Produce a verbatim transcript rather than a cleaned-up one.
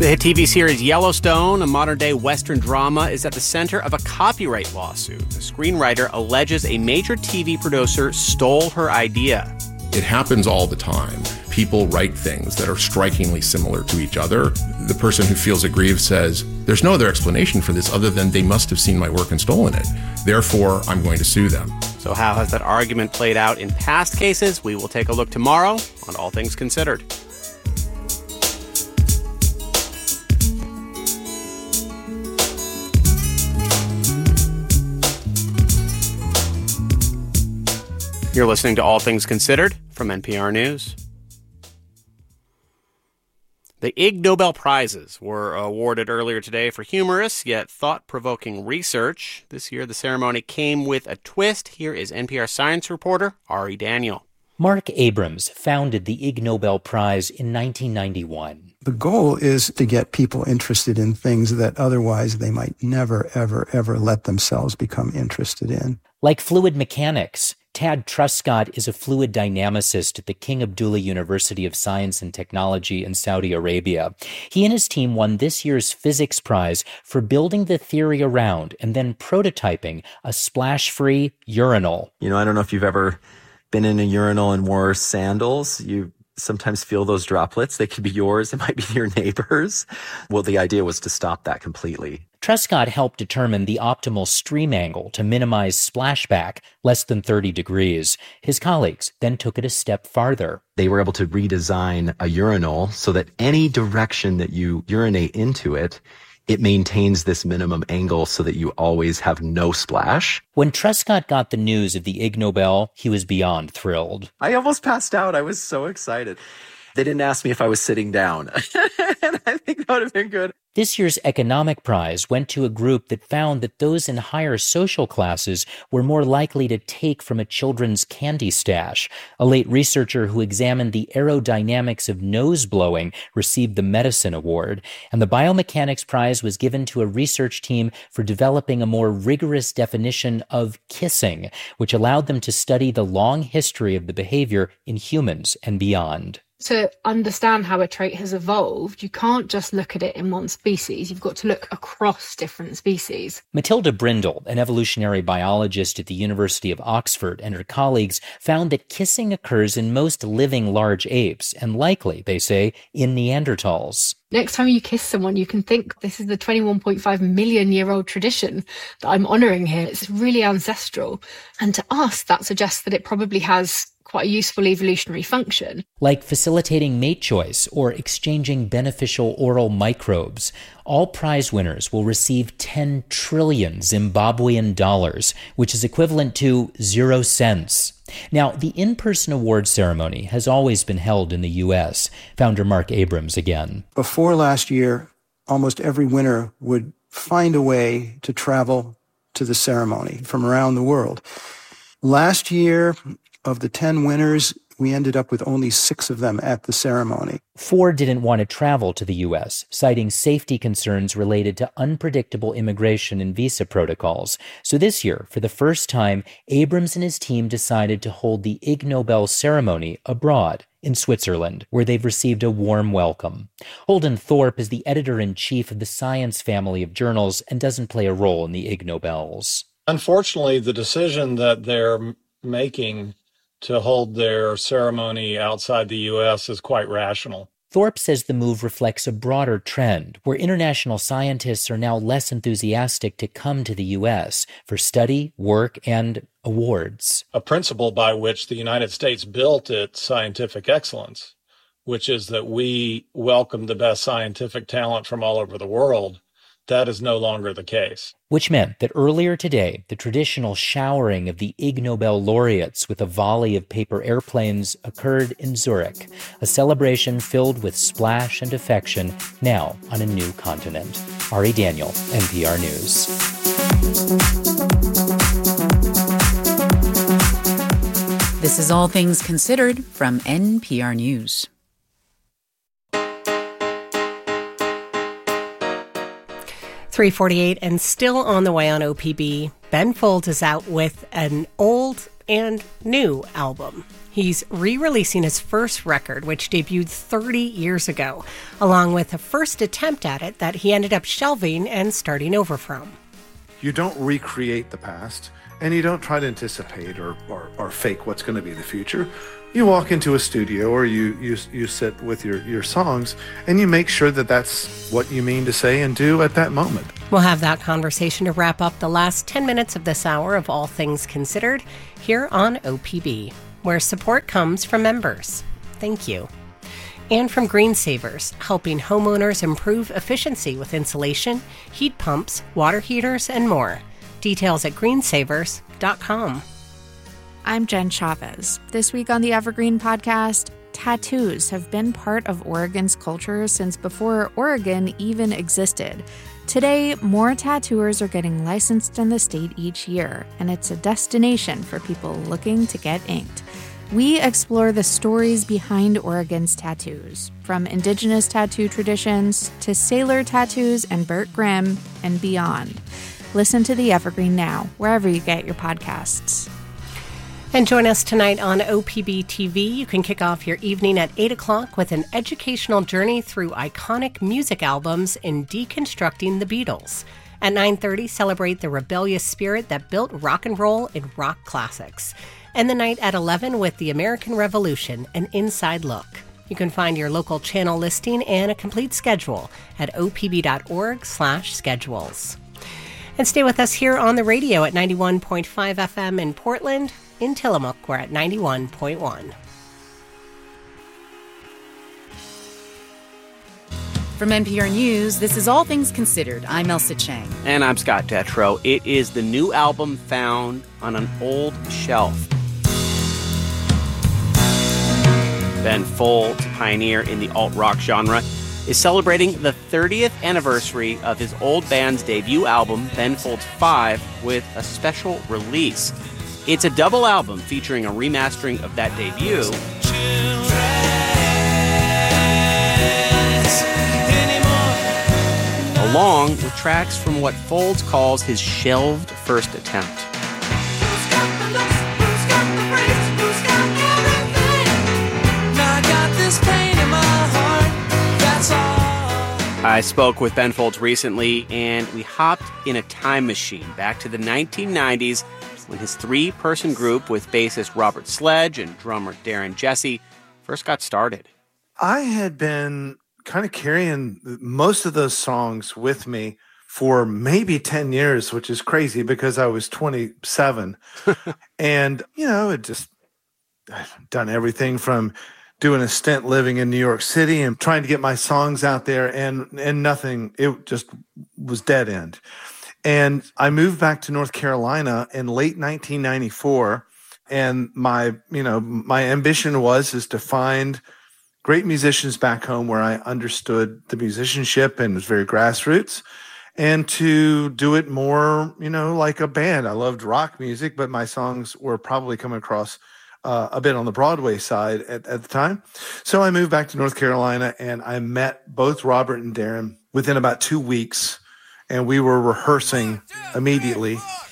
The hit T V series Yellowstone, a modern-day Western drama, is at the center of a copyright lawsuit. The screenwriter alleges a major T V producer stole her idea. It happens all the time. People write things that are strikingly similar to each other. The person who feels aggrieved says, there's no other explanation for this other than they must have seen my work and stolen it. Therefore, I'm going to sue them. So how has that argument played out in past cases? We will take a look tomorrow on All Things Considered. You're listening to All Things Considered from N P R News. The Ig Nobel Prizes were awarded earlier today for humorous yet thought-provoking research. This year, the ceremony came with a twist. Here is N P R science reporter Ari Daniel. Mark Abrams founded the Ig Nobel Prize in nineteen ninety-one. The goal is to get people interested in things that otherwise they might never, ever, ever let themselves become interested in. Like fluid mechanics, Tad Truscott is a fluid dynamicist at the King Abdullah University of Science and Technology in Saudi Arabia. He and his team won this year's physics prize for building the theory around and then prototyping a splash-free urinal. You know, I don't know if you've ever been in a urinal and wore sandals. You sometimes feel those droplets. They could be yours. It might be your neighbor's. Well, the idea was to stop that completely. Truscott helped determine the optimal stream angle to minimize splashback, less than thirty degrees. His colleagues then took it a step farther. They were able to redesign a urinal so that any direction that you urinate into it, it maintains this minimum angle so that you always have no splash. When Truscott got the news of the Ig Nobel, he was beyond thrilled. I almost passed out. I was so excited. They didn't ask me if I was sitting down. And I think that would have been good. This year's economic prize went to a group that found that those in higher social classes were more likely to take from a children's candy stash. A late researcher who examined the aerodynamics of nose blowing received the medicine award, and the biomechanics prize was given to a research team for developing a more rigorous definition of kissing, which allowed them to study the long history of the behavior in humans and beyond. To understand how a trait has evolved, you can't just look at it in one species. You've got to look across different species. Matilda Brindle, an evolutionary biologist at the University of Oxford, and her colleagues found that kissing occurs in most living large apes, and likely, they say, in Neanderthals. Next time you kiss someone, you can think, this is the twenty-one point five million year old tradition that I'm honouring here. It's really ancestral. And to us, that suggests that it probably has quite a useful evolutionary function. Like facilitating mate choice or exchanging beneficial oral microbes. All prize winners will receive ten trillion Zimbabwean dollars, which is equivalent to zero cents. Now, the in-person award ceremony has always been held in the U S. Founder Mark Abrams again. Before last year, almost every winner would find a way to travel to the ceremony from around the world. Last year, of the ten winners, we ended up with only six of them at the ceremony. Four didn't want to travel to the U S, citing safety concerns related to unpredictable immigration and visa protocols. So this year, for the first time, Abrams and his team decided to hold the Ig Nobel ceremony abroad, in Switzerland, where they've received a warm welcome. Holden Thorpe is the editor-in-chief of the Science family of journals and doesn't play a role in the Ig Nobels. Unfortunately, the decision that they're making to hold their ceremony outside the U S is quite rational. Thorpe says the move reflects a broader trend where international scientists are now less enthusiastic to come to the U S for study, work, and awards. A principle by which the United States built its scientific excellence, which is that we welcome the best scientific talent from all over the world. That is no longer the case. Which meant that earlier today, the traditional showering of the Ig Nobel laureates with a volley of paper airplanes occurred in Zurich, a celebration filled with splash and affection, now on a new continent. Ari Daniel, N P R News. This is All Things Considered from N P R News. three forty-eight and still on the way on O P B, Ben Folds is out with an old and new album. He's re-releasing his first record, which debuted thirty years ago, along with a first attempt at it that he ended up shelving and starting over from. You don't recreate the past, and you don't try to anticipate or, or, or fake what's going to be the future. You walk into a studio or you, you you sit with your, your songs and you make sure that that's what you mean to say and do at that moment. We'll have that conversation to wrap up the last ten minutes of this hour of All Things Considered here on O P B, where support comes from members. Thank you. And from Green Savers, helping homeowners improve efficiency with insulation, heat pumps, water heaters, and more. Details at green savers dot com. I'm Jen Chavez. This week on the Evergreen Podcast, tattoos have been part of Oregon's culture since before Oregon even existed. Today, more tattooers are getting licensed in the state each year, and it's a destination for people looking to get inked. We explore the stories behind Oregon's tattoos, from indigenous tattoo traditions to sailor tattoos and Burt Grimm and beyond. Listen to the Evergreen now, wherever you get your podcasts. And join us tonight on O P B T V. You can kick off your evening at eight o'clock with an educational journey through iconic music albums in deconstructing the Beatles. At nine thirty, celebrate the rebellious spirit that built rock and roll in rock classics. And the night at eleven with the American Revolution, an inside look. You can find your local channel listing and a complete schedule at opb.org slash schedules. And stay with us here on the radio at ninety-one point five F M in Portland. In Tillamook, we're at ninety-one point one. From N P R News, this is All Things Considered. I'm Elsa Chang. And I'm Scott Detrow. It is the new album found on an old shelf. Ben Folds, pioneer in the alt-rock genre, is celebrating the thirtieth anniversary of his old band's debut album, Ben Folds five, with a special release. It's a double album featuring a remastering of that debut, along with tracks from what Folds calls his shelved first attempt. I spoke with Ben Folds recently, and we hopped in a time machine back to the nineteen nineties when his three-person group with bassist Robert Sledge and drummer Darren Jesse first got started. I had been kind of carrying most of those songs with me for maybe ten years, which is crazy because I was twenty-seven. And, you know, it just I've done everything from doing a stint living in New York City and trying to get my songs out there, and and nothing, it just was dead end. And I moved back to North Carolina in late nineteen ninety-four, and my, you know, my ambition was is to find great musicians back home where I understood the musicianship and was very grassroots, and to do it more, you know, like a band. I loved rock music, but my songs were probably coming across uh, a bit on the Broadway side at, at the time. So I moved back to North Carolina, and I met both Robert and Darren within about two weeks, and we were rehearsing immediately.